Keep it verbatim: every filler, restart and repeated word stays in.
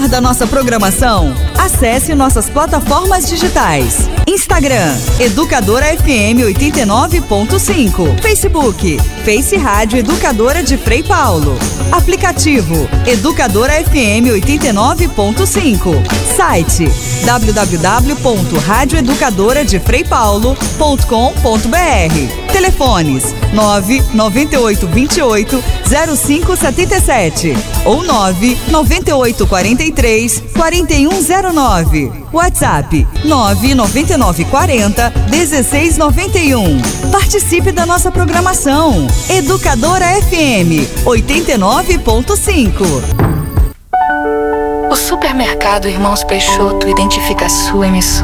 da nossa programação? Acesse nossas plataformas digitais. Instagram, Educadora F M oitenta e nove ponto cinco. Facebook, Face Rádio Educadora de Frei Paulo. Aplicativo, Educadora F M oitenta e nove ponto cinco. Site, w w w ponto rádio educadora de frei paulo ponto com ponto b r. Telefones nove nove oito dois oito zero cinco sete sete ou nove nove oito quatro três quatro um zero nove. WhatsApp nove nove nove quatro zero um seis nove um. Participe da nossa programação. Educadora F M oitenta e nove ponto cinco. O Supermercado Irmãos Peixoto identifica a sua emissora